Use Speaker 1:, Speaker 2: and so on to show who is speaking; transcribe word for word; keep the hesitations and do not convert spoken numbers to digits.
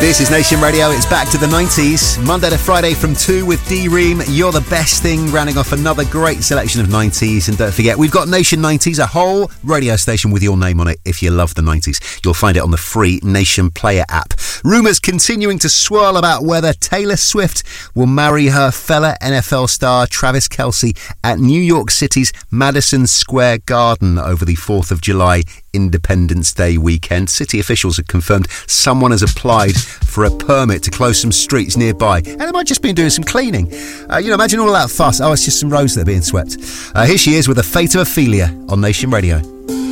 Speaker 1: This is Nation Radio. It's back to the nineties, Monday to Friday from two with D-Ream. You're the best thing, rounding off another great selection of nineties. And don't forget, we've got Nation nineties, a whole radio station with your name on it. If you love the nineties, you'll find it on the free Nation Player app. Rumours continuing to swirl about whether Taylor Swift will marry her fella N F L star Travis Kelce at New York City's Madison Square Garden over the fourth of July Independence Day weekend. City officials have confirmed someone has applied for a permit to close some streets nearby, and they might just been doing some cleaning. Uh, you know, imagine all that fuss. Oh, it's just some roads that are being swept. Uh, here she is with The Fate of Ophelia on Nation Radio.